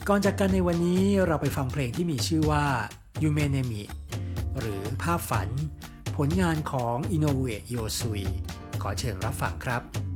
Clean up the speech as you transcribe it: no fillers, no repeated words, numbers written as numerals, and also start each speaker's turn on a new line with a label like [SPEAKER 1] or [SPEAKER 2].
[SPEAKER 1] ก่อนจากกันในวันนี้เราไปฟังเพลงที่มีชื่อว่า Yume Nemi หรือภาพฝันผลงานของ Inoue Yosui ขอเชิญรับฟังครับ